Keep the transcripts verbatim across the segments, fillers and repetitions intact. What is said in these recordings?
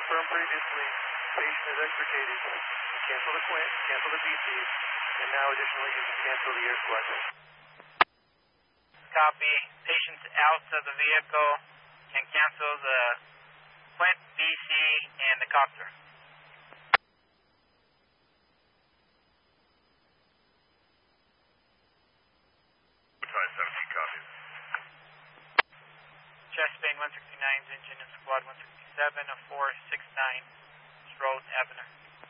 confirmed previously, patient is extricated. You cancel the Quint, cancel the B C, and now additionally you can cancel the air squad mission. Copy. Patients out of the vehicle can cancel the Quint, B C, and the copter. five seventeen copies. Chest Bane one sixty-nine's engine and squad one sixty-seven of four sixty-nine, Stroll Abner.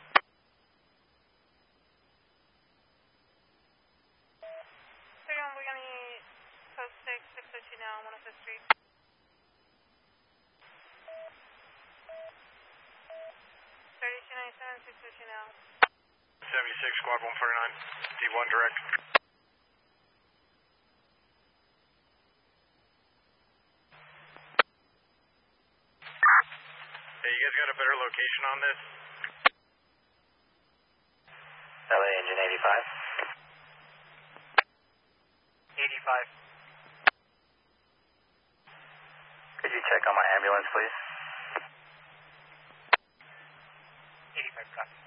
thirty-one, we're going to need code six, six oh two now, one oh fifth Street. thirty-two ninety-seven, six oh two now. seventy-six, squad one forty-nine, D one direct. Hey, you guys got a better location on this? L A engine eighty-five. eighty-five. Could you check on my ambulance, please? eighty-five copy.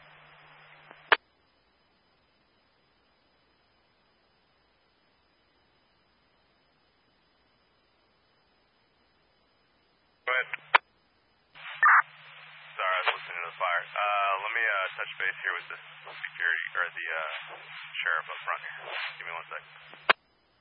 Go ahead. Sorry, I was listening to the fire. Uh, let me uh, touch base here with the security, or the uh, sheriff up front here. Give me one second.